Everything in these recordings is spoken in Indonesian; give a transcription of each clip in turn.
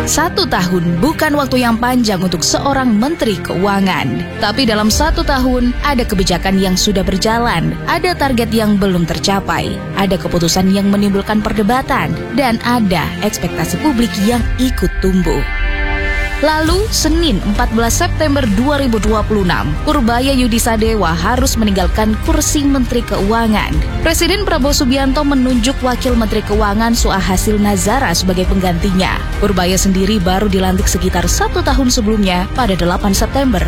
1 tahun bukan waktu yang panjang untuk seorang Menteri Keuangan. Tapi dalam 1 tahun, ada kebijakan yang sudah berjalan, ada target yang belum tercapai, ada keputusan yang menimbulkan perdebatan, dan ada ekspektasi publik yang ikut tumbuh. Lalu, Senin 14 September 2026, Purbaya Yudisadewa harus meninggalkan kursi Menteri Keuangan. Presiden Prabowo Subianto menunjuk Wakil Menteri Keuangan Suahasil Nazara sebagai penggantinya. Purbaya sendiri baru dilantik sekitar 1 tahun sebelumnya pada 8 September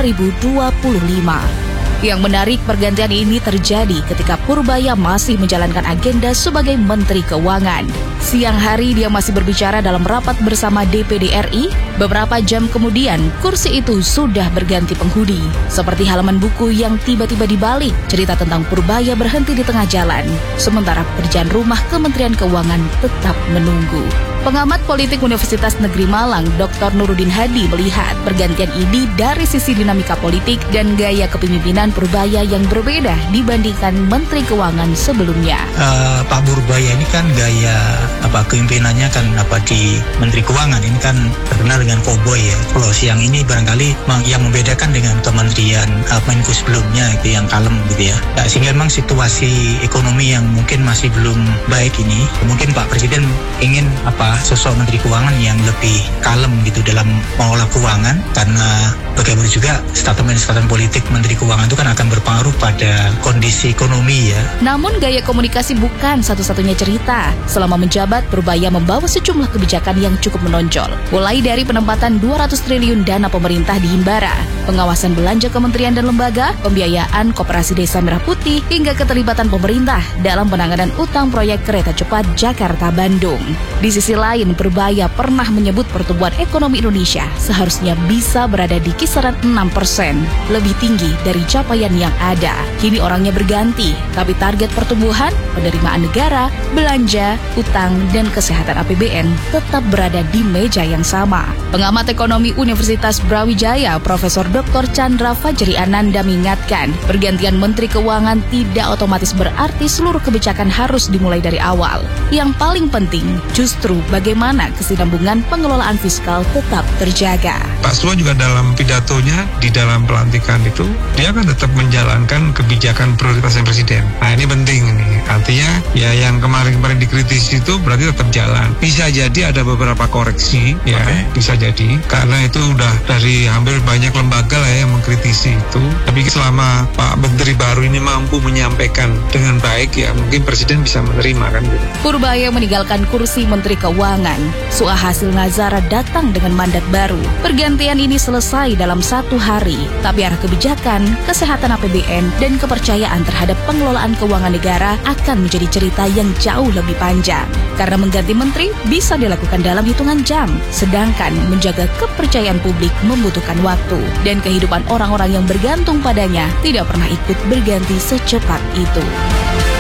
2025. Yang menarik, pergantian ini terjadi ketika Purbaya masih menjalankan agenda sebagai Menteri Keuangan. Siang hari dia masih berbicara dalam rapat bersama DPD RI. Beberapa jam kemudian, kursi itu sudah berganti penghuni. Seperti halaman buku yang tiba-tiba dibalik, cerita tentang Purbaya berhenti di tengah jalan. Sementara pekerjaan rumah Kementerian Keuangan tetap menunggu. Pengamat politik Universitas Negeri Malang, Dr. Nurudin Hadi melihat pergantian ini dari sisi dinamika politik dan gaya kepemimpinan Purbaya yang berbeda dibandingkan Menteri Keuangan sebelumnya. Pak Purbaya ini kan gaya kepemimpinannya kan di Menteri Keuangan ini kan terkenal dengan koboi ya. Kalau siang ini barangkali yang membedakan dengan Kementerian Menko sebelumnya itu yang kalem gitu ya. Sehingga memang situasi ekonomi yang mungkin masih belum baik ini, mungkin Pak Presiden ingin sosok Menteri Keuangan yang lebih kalem gitu dalam mengelola keuangan, karena bagaimana juga statement politik Menteri Keuangan itu kan akan berpengaruh pada kondisi ekonomi ya. Namun gaya komunikasi bukan satu-satunya cerita. Selama menjabat, Purbaya membawa sejumlah kebijakan yang cukup menonjol. Mulai dari penempatan 200 triliun dana pemerintah di Himbara, pengawasan belanja kementerian dan lembaga, pembiayaan Koperasi Desa Merah Putih, hingga keterlibatan pemerintah dalam penanganan utang proyek kereta cepat Jakarta-Bandung. Di sisi lain, Purbaya pernah menyebut pertumbuhan ekonomi Indonesia seharusnya bisa berada di kisaran 6%, lebih tinggi dari capaian yang ada. Kini orangnya berganti, tapi target pertumbuhan, penerimaan negara, belanja, utang, dan kesehatan APBN tetap berada di meja yang sama. Pengamat ekonomi Universitas Brawijaya, Profesor Dr. Chandra Fajri Ananda mengingatkan, pergantian Menteri Keuangan tidak otomatis berarti seluruh kebijakan harus dimulai dari awal. Yang paling penting, justru bagaimana kesinambungan pengelolaan fiskal tetap terjaga. Pak Sua juga dalam pidatonya di dalam pelantikan itu, dia kan tetap menjalankan kebijakan prioritasnya Presiden. Nah ini penting nih, artinya ya yang kemarin-kemarin dikritisi itu berarti tetap jalan. Bisa jadi ada beberapa koreksi ya, bisa jadi, karena itu udah dari hampir banyak lembaga lah yang mengkritisi itu. Tapi selama Pak Menteri baru ini mampu menyampaikan dengan baik ya, mungkin Presiden bisa menerima kan gitu. Purbaya meninggalkan kursi Menteri Keuangan. Suahasil Nazara datang dengan mandat baru. Pergantian ini selesai dalam 1 hari, tapi arah kebijakan, kesehatan APBN, dan kepercayaan terhadap pengelolaan keuangan negara akan menjadi cerita yang jauh lebih panjang. Karena mengganti menteri bisa dilakukan dalam hitungan jam, sedangkan menjaga kepercayaan publik membutuhkan waktu. Dan kehidupan orang-orang yang bergantung padanya tidak pernah ikut berganti secepat itu.